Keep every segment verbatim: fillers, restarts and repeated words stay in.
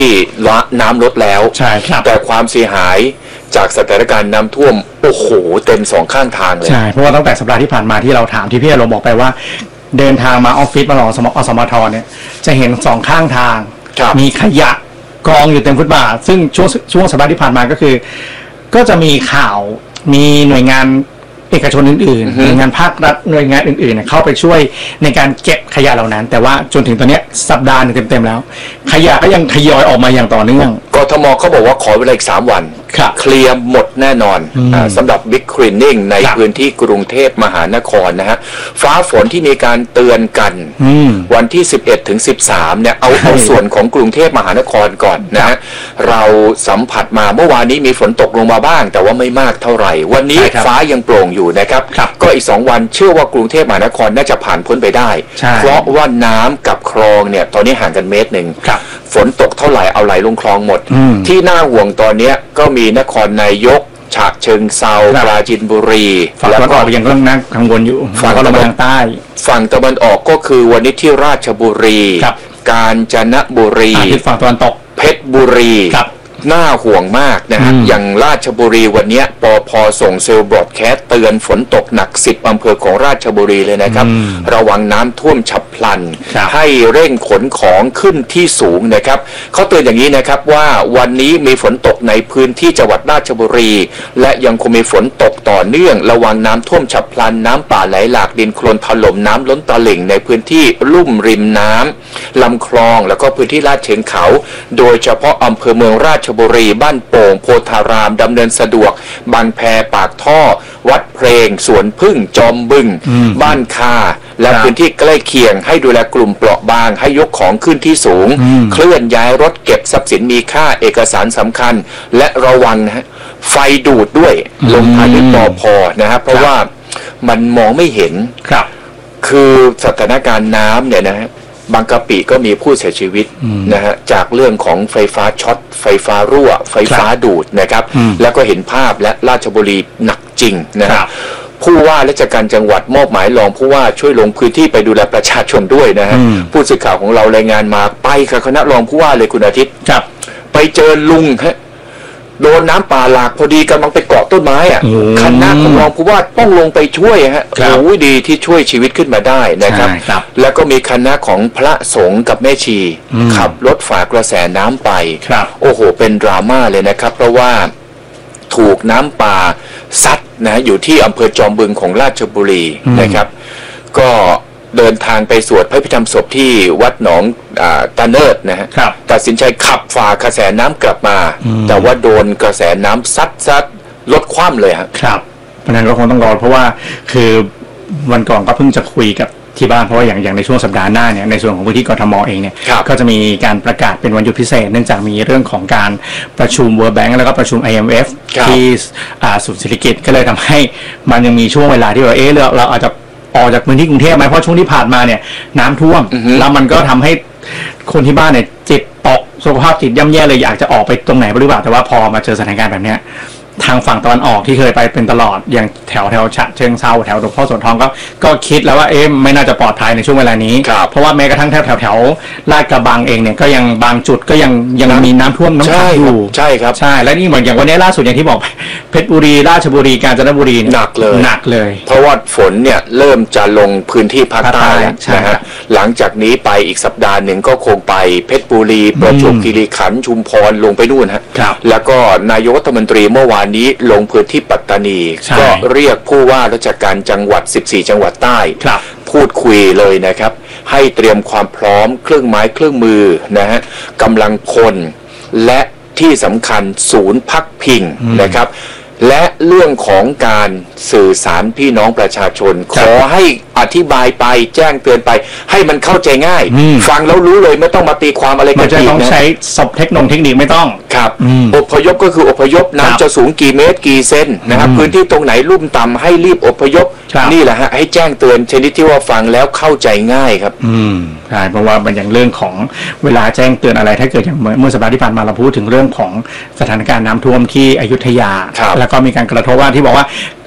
น้ำลดแล้วใช่ครับแต่ความเสียหายจากสถานการณ์น้ำท่วมโอ้โหเต็มสองข้างทางเลยใช่เพราะว่าตั้งแต่สัปดาห์ที่ผ่านมาที่เราถามที่พี่อารมณ์บอกไปว่าเดินทางมาออฟฟิศมาหล่อสมอสมทเนี่ยจะเห็นสองข้างทางมีขยะกองอยู่เต็มฟุตบาทซึ่งช่วงช่วงสัปดาห์ที่ผ่านมาก็คือก็จะมีข่าวมีหน่วยงานเอกชนอื่นๆหน่วยงานภาครัฐหน่วยงานอื่นๆเข้าไปช่วยในการเก็บขยะเหล่านั้นแต่ว่าจนถึงตอนนี้สัปดาห์นึงเต็มๆแล้วขยะก็ยังทยอยออกมาอย่างต่อเนื่องกทมเขาบอกว่าขอเวลาอีกสามวันเคลียร์หมดแน่นอนสำหรับบิ๊กคลีนนิ่งในพื้นที่กรุงเทพมหานครนะฮะฟ้าฝนที่มีการเตือนกันวันที่สิบเอ็ดถึงสิบสามเนี่ยเอาเอาส่วนของกรุงเทพมหานครก่อนนะฮะเราสัมผัสมาเมื่อวานนี้มีฝนตกลงมาบ้างแต่ว่าไม่มากเท่าไหร่วันนี้ฟ้ายังโปร่งอยู่นะครับก็อีกสองวันเชื่อว่ากรุงเทพมหานครน่าจะผ่านพ้นไปได้เพราะว่าน้ำกับคลองเนี่ยตอนนี้ห่างกันเมตรหนึ่งฝนตกเท่าไหร่เอาไหลลงคลองหมดที่น่าห่วงตอนนี้ก็มีนครนายกฉะเชิงเทราปราจีนบุรีแล้วก็ยังต้องนั่งกังวลอยู่ฝั่งตะวันใต้ฝั่งตะวันออกก็คือวันนี้ที่ราชบุรีกาญจนบุรีฝั่งตะวันตกเพชรบุรีน่าห่วงมากนะฮะอย่างราชบุรีวันนี้ปพส่งเซลล์บรอดแคสต์เตือนฝนตกหนักสิบอำเภอของราชบุรีเลยนะครับระวังน้ำท่วมฉับพลันให้เร่งขนของขึ้นที่สูงนะครับเขาเตือนอย่างนี้นะครับว่าวันนี้มีฝนตกในพื้นที่จังหวัดราชบุรีและยังคงมีฝนตกต่อเนื่องระวังน้ำท่วมฉับพลันน้ำป่าไหลหลากดินโคลนถล่มน้ำล้นตลิ่งในพื้นที่ลุ่มริมน้ำลำคลองแล้วก็พื้นที่ลาดเชิงเขาโดยเฉพาะอำเภอเมืองราชบุรีบ้านโป่งโพธารามดำเนินสะดวกบางแพปากท่อวัดเพลงสวนพึ่งจอมบึงบ้านคาและพื้นที่ใกล้เคียงให้ดูแลกลุ่มเปราะบางให้ยกของขึ้นที่สูงเคลื่อนย้ายรถเก็บทรัพย์สินมีค่าเอกสารสำคัญและระวังไฟดูดด้วยลงท้ายด้วยปอพนะครับเพราะว่ามันมองไม่เห็นคือสถานการณ์น้ำเนี่ยนะบางกะปิก็มีผู้เสียชีวิตนะฮะจากเรื่องของไฟฟ้าช็อตไฟฟ้ารั่วไฟฟ้าดูดนะครับแล้วก็เห็นภาพและราชบุรีหนักจริงนะครับผู้ว่าราชการจังหวัดมอบหมายรองผู้ว่าช่วยลงพื้นที่ไปดูแลประชาชนด้วยนะฮะผู้สื่อข่าวของเรารายงานมาไปกับคณะรองผู้ว่าเลยคุณอาทิตย์ไปเจอลุงฮะโดนน้ำป่าหลากพอดีกำลังไปเกาะต้นไม้อ่ะคณะของรองผู้ว่าต้องลงไปช่วยฮะโอ้ยดีที่ช่วยชีวิตขึ้นมาได้นะครับแล้วก็มีคณะของพระสงฆ์กับแม่ชีขับรถฝ่ากระแสน้ำไปโอ้โหเป็นดราม่าเลยนะครับเพราะว่าถูกน้ำป่าซัดนะอยู่ที่อำเภอจอมบึงของราชบุรีนะครับก็เดินทางไปสวดพระพิธรรมศพที่วัดหนองตาเนิดนะฮะตัดสินใจขับฝ่ากระแสน้ำกลับมาแต่ว่าโดนกระแสน้ำซัดซัดลดคว่ำเลยครับเพราะนั้นก็คงต้องรอเพราะว่าคือวันก่อนก็เพิ่งจะคุยกับที่บ้านเพราะว่าอย่างอย่างในช่วงสัปดาห์หน้าเนี่ยในส่วนของพื้นที่กทมเองเนี่ยก็จะมีการประกาศเป็นวันหยุดพิเศษเนื่องจากมีเรื่องของการประชุม World Bank แล้วก็ประชุม ไอ เอ็ม เอฟ ที่ศูนย์เศรษฐกิจก็เลยทำให้มันยังมีช่วงเวลาที่ว่าเออเราเราอาจจะออกจากพื้นที่กรุงเทพไหมเพราะช่วงที่ผ่านมาเนี่ยน้ำท่วมแล้วมันก็ทำให้คนที่บ้านเนี่ยจิตตกสุขภาพจิตย่ำแย่เลยอยากจะออกไปตรงไหนหรือเปล่าแต่ว่าพอมาเจอสถานการณ์แบบเนี้ยทางฝั่งตะวันออกที่เคยไปเป็นตลอดอย่างแถวแถวฉะเชิงเทราแถวหลวงพ่อโสธรก็ก็คิดแล้วว่าเอ๊ะไม่น่าจะปลอดภัยในช่วงเวลานี้เพราะว่าแม้กระทั่งแถวแถวแถวลาดกระบังเองเนี่ยก็ยังบางจุดก็ยังยังมีน้ำท่วมน้ำขังอยู่ใช่ครับใช่และนี่เหมือนอย่างวันนี้ล่าสุดอย่างที่บอกเพชรบุรีราชบุรีกาญจนบุรีหนักเลยหนักเลยเพราะว่าฝนเนี่ยเริ่มจะลงพื้นที่ภาคใต้นะฮะหลังจากนี้ไปอีกสัปดาห์หนึ่งก็คงไปเพชรบุรีประจวบคีรีขันธ์ชุมพรลงไปนู่นฮะแล้วก็นายกรัฐมนตรีเมื่อวานนี้ลงพื้นที่ปัตตานีก็เรียกผู้ว่าราชการจังหวัดสิบสี่จังหวัดใต้พูดคุยเลยนะครับให้เตรียมความพร้อมเครื่องไม้เครื่องมือนะฮะกำลังคนและที่สำคัญศูนย์พักพิงนะครับและเรื่องของการสื่อสารพี่น้องประชาชนขอให้อธิบายไปแจ้งเตือนไปให้มันเข้าใจง่ายฟังแล้วรู้เลยไม่ต้องมาตีความอะไรกันอีกนะไม่ต้องใช้ศัพท์เทคโนโลยีเทคนิคไม่ต้องครับอพยพก็คืออพยพน้ำจะสูงกี่เมตรกี่เซนนะครับพื้นที่ตรงไหนลุ่มต่ำให้รีบอพยพนี่แหละฮะให้แจ้งเตือนชนิดที่ว่าฟังแล้วเข้าใจง่ายครับอืมใช่เพราะว่ามันอย่างเรื่องของเวลาแจ้งเตือนอะไรถ้าเกิดอย่างเมื่อสัปดาห์ที่ผ่านมาเราพูดถึงเรื่องของสถานการณ์น้ำท่วมที่อยุธยาแล้วก็มีการกระทบว่าที่บอกว่า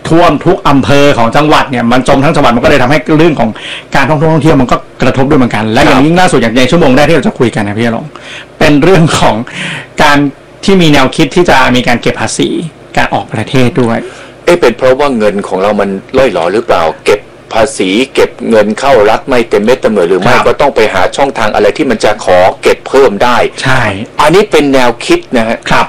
ท่วมทุกอำเภอของจังหวัดเนี่ยมันจมทั้งจังหวัดมันก็เลยทำให้เรื่องของการท่องเที่ยวท่องเที่ยวมันก็กระทบด้วยเหมือนกันและอย่างยิ่งล่าสุดอย่างในชั่วโมงแรกที่เราจะคุยกันนะพี่หลงเป็นเรื่องของการที่มีแนวคิดที่จะมีการเก็บภาษีการออกประเทศด้วยเอ๊ะเป็นเพราะว่าเงินของเรามันล่อยหลอหรือเปล่าเก็บภาษีเก็บเงินเข้ารัฐไม่เต็มเม็ดเต็มหน่วยหรือไม่ก็ต้องไปหาช่องทางอะไรที่มันจะขอเก็บเพิ่มได้ใช่อันนี้เป็นแนวคิดนะฮะครับ